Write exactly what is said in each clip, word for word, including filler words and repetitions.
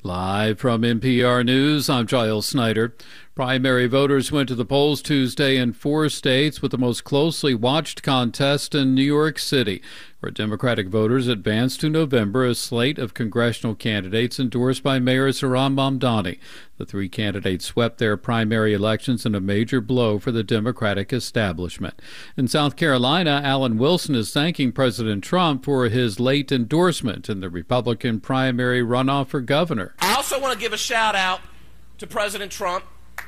Live from N P R News, I'm Giles Snyder. Primary voters went to the polls Tuesday in four states, with the most closely watched contest in New York City, where Democratic voters advanced to November a slate of congressional candidates endorsed by Mayor Zohran Mamdani. The three candidates swept their primary elections in a major blow for the Democratic establishment. In South Carolina, Alan Wilson is thanking President Trump for his late endorsement in the Republican primary runoff for governor. I also want to give a shout out to President Trump.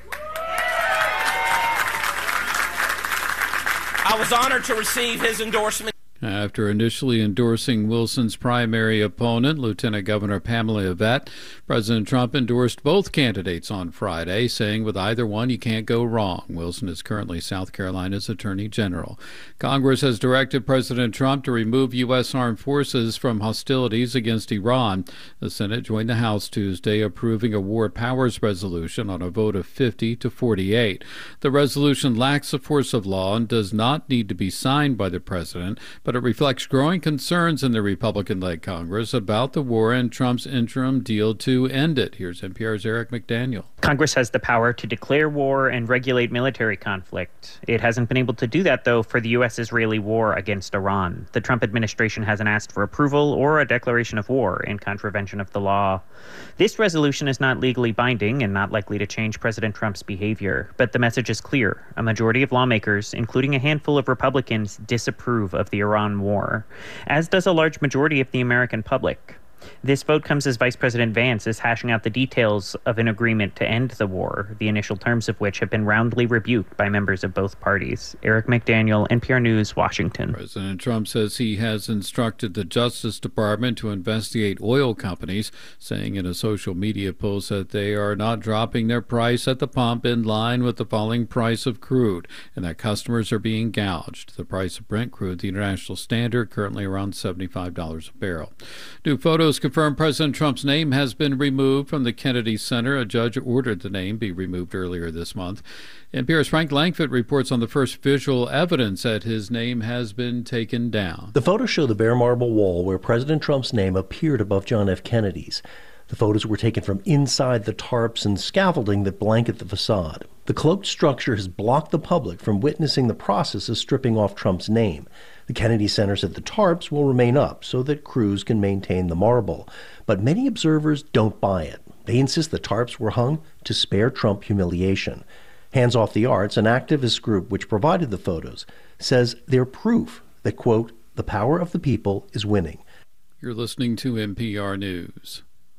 I was honored to receive his endorsement. After initially endorsing Wilson's primary opponent, Lieutenant Governor Pamela Yvette, President Trump endorsed both candidates on Friday, saying with either one you can't go wrong. Wilson is currently South Carolina's Attorney General. Congress has directed President Trump to remove U S armed forces from hostilities against Iran. The Senate joined the House Tuesday, approving a war powers resolution on a vote of fifty to forty-eight. The resolution lacks the force of law and does not need to be signed by the president, but it reflects growing concerns in the Republican-led Congress about the war and Trump's interim deal to end it. Here's N P R's Eric McDaniel. Congress has the power to declare war and regulate military conflict. It hasn't been able to do that, though, for the U S Israeli war against Iran. The Trump administration hasn't asked for approval or a declaration of war in contravention of the law. This resolution is not legally binding and not likely to change President Trump's behavior, but the message is clear. A majority of lawmakers, including a handful of Republicans, disapprove of the Iran war, as does a large majority of the American public. This vote comes as Vice President Vance is hashing out the details of an agreement to end the war, the initial terms of which have been roundly rebuked by members of both parties. Eric McDaniel, N P R News, Washington. President Trump says he has instructed the Justice Department to investigate oil companies, saying in a social media post that they are not dropping their price at the pump in line with the falling price of crude, and that customers are being gouged. The price of Brent crude, the international standard, currently around seventy-five dollars a barrel. New photos confirm President Trump's name has been removed from the Kennedy Center. A judge ordered the name be removed earlier this month. N P R's Frank Langford reports on the first visual evidence that his name has been taken down. The photos show the bare marble wall where President Trump's name appeared above John F. Kennedy's. The photos were taken from inside the tarps and scaffolding that blanket the facade. The cloaked structure has blocked the public from witnessing the process of stripping off Trump's name. The Kennedy Center said the tarps will remain up so that crews can maintain the marble. But many observers don't buy it. They insist the tarps were hung to spare Trump humiliation. Hands Off the Arts, an activist group which provided the photos, says they're proof that, quote, the power of the people is winning. You're listening to N P R News.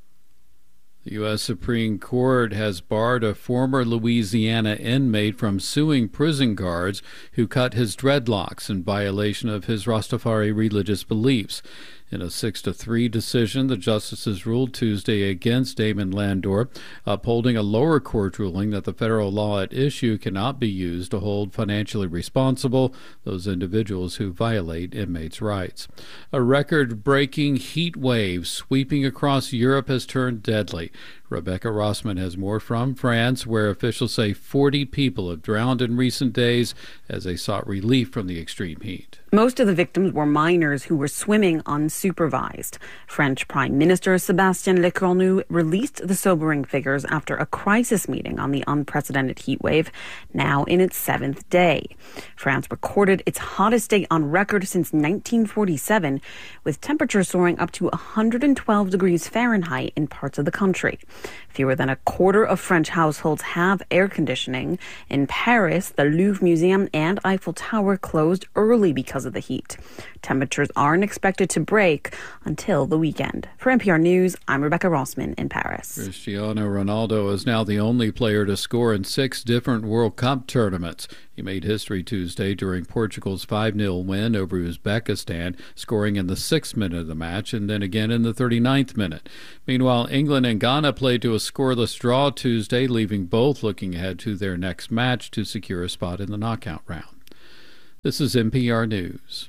The U S Supreme Court has barred a former Louisiana inmate from suing prison guards who cut his dreadlocks in violation of his Rastafari religious beliefs. In a six to three decision, the justices ruled Tuesday against Damon Landor, upholding a lower court ruling that the federal law at issue cannot be used to hold financially responsible those individuals who violate inmates' rights. A record-breaking heat wave sweeping across Europe has turned deadly. Rebecca Rossman has more from France, where officials say forty people have drowned in recent days as they sought relief from the extreme heat. Most of the victims were minors who were swimming unsupervised. French Prime Minister Sébastien Lecornu released the sobering figures after a crisis meeting on the unprecedented heat wave, now in its seventh day. France recorded its hottest day on record since nineteen forty-seven, with temperatures soaring up to one hundred twelve degrees Fahrenheit in parts of the country. Fewer than a quarter of French households have air conditioning. In Paris, the Louvre Museum and Eiffel Tower closed early because of the heat. Temperatures aren't expected to break until the weekend. For N P R News, I'm Rebecca Rossman in Paris. Cristiano Ronaldo is now the only player to score in six different World Cup tournaments. He made history Tuesday during Portugal's five nil win over Uzbekistan, scoring in the sixth minute of the match and then again in the thirty-ninth minute. Meanwhile, England and Ghana played to a scoreless draw Tuesday, leaving both looking ahead to their next match to secure a spot in the knockout round. This is N P R News.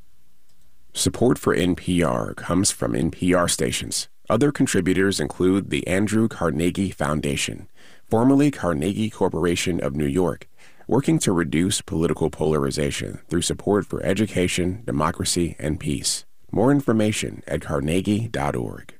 Support for N P R comes from N P R stations. Other contributors include the Andrew Carnegie Foundation, formerly Carnegie Corporation of New York, working to reduce political polarization through support for education, democracy, and peace. More information at carnegie dot org.